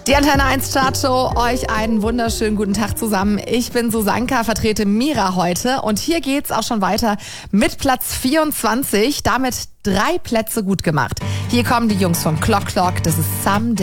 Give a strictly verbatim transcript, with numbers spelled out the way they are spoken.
Die Antenne eins Chartshow, euch einen wunderschönen guten Tag zusammen. Ich bin Susanka, vertrete Mira heute und hier geht's auch schon weiter mit Platz vierundzwanzig. Damit drei Plätze gut gemacht. Hier kommen die Jungs von Clock Clock, das ist Someday.